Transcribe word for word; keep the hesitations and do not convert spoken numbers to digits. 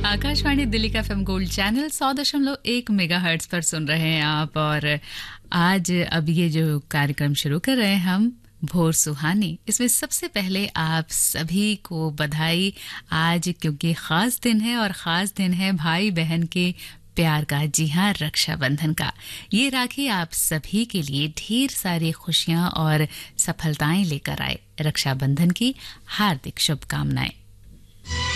आकाशवाणी दिल्ली का FM gold channel सौ दशमलव एक मेगाहर्ट्ज पर सुन रहे हैं आप। और आज अब ये जो कार्यक्रम शुरू कर रहे हैं हम, भोर सुहानी, इसमें सबसे पहले आप सभी को बधाई आज, क्योंकि खास दिन है और खास दिन है भाई बहन के प्यार का। जी हाँ, रक्षाबंधन का। ये राखी आप सभी के लिए ढेर सारी खुशियां और सफलताएं लेकर आए। रक्षाबंधन की हार्दिक शुभकामनाएं।